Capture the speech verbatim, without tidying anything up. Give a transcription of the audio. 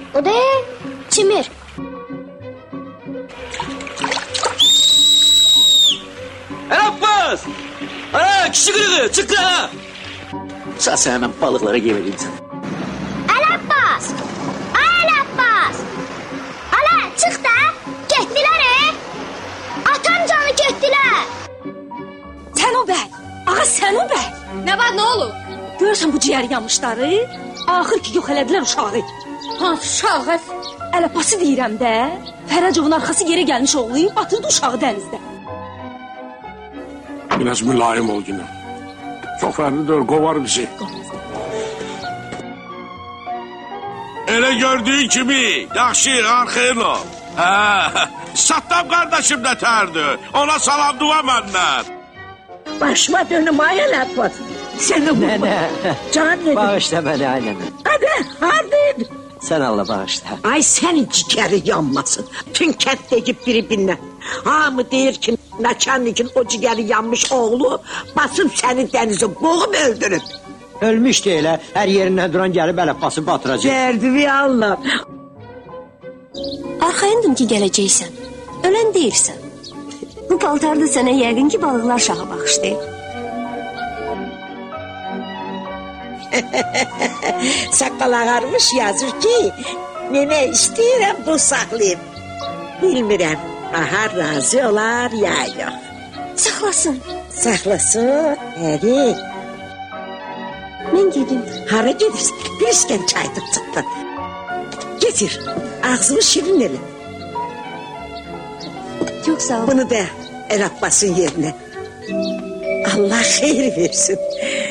O da çimir. El Abbas! Ana kişi kırığı çık lan! Sen hemen balıklara geveleyim sana. El Abbas! Ay El Abbas! Ala çık da! Getdiler e! Atamcanı getdiler! Sen o bəy! Ağa sen o bəy! Ne var ne olur? Görürsən bu ciğer yanmışları? Axır ki yox elədilər uşağı. Ha uşağı. El Abbası deyirəm də. Fərəcovun arxası yerə gəlmiş oğlu batırdı uşağı dənizdə. Biraz mülayim ol yine. Çok fərlidir, kovar bizi. Elə gördüğün kimi, yaxşı, arxayın ol. Hə, Sattam kardeşim de tərdir. Ona salam dua məndən. Başıma dönüm ay El Abbas. Seni bu... Nene. Can dedim. Bağışla beni anneme. Hadi hadi. Sen Allah bağışla. Ay senin ciğeri yanmasın. Tüm kent deyip birbirine. Hamı deyir ki Naçannikin o ciğeri yanmış oğlu basıp seni denize boğup öldürüp. Ölmüş değil ha. Her yerinden duran gelip el Abbası batıracak. Derdi bir Allah. Arxayındım ki gələcəksən. Ölən deyirsən. Bu paltarda sənə yəqin ki balıqlar şaha baxışdı. Sakal ağarmış yazır ki nene istəyirəm bu saxlayayım. Bilmirəm. Ahar razı olar ya yok. Saxlasın. Saxlasın. Hadi. Mən gedim. Hara gedirsin? Bir isken çaydır çıktın. Getir. Ağzını şirin ele. Çok sağ ol. Bunu da El Abbas'ın yerine. Allah hayır versin.